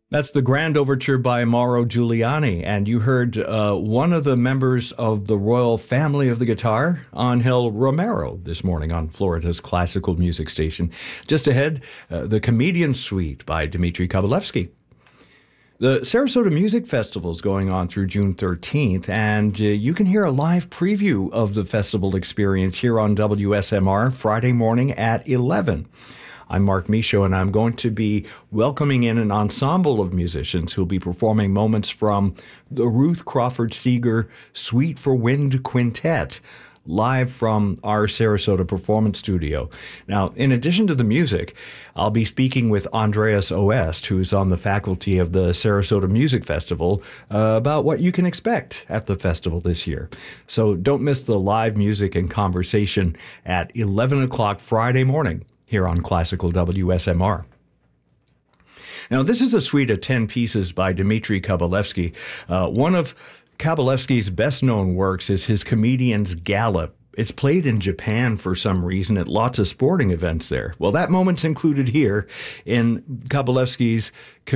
That's the Grand Overture by Mauro Giuliani. And you heard one of the members of the royal family of the guitar, Angel Romero, this morning on Florida's classical music station. Just ahead, the Comedian Suite by Dmitri Kabalevsky. The Sarasota Music Festival is going on through June 13th, and you can hear a live preview of the festival experience here on WSMR Friday morning at 11. I'm Mark Michaud, and I'm going to be welcoming in an ensemble of musicians who'll be performing moments from the Ruth Crawford Seeger Suite for Wind Quintet, live from our Sarasota Performance Studio. Now, in addition to the music, I'll be speaking with Andreas Oest, who's on the faculty of the Sarasota Music Festival, about what you can expect at the festival this year. So don't miss the live music and conversation at 11 o'clock Friday morning here on Classical WSMR. Now, this is a suite of 10 pieces by Dmitri Kabalevsky. One of Kabalevsky's best-known works is his Comedian's Gallop. It's played in Japan for some reason at lots of sporting events there. Well, that moment's included here in Kabalevsky's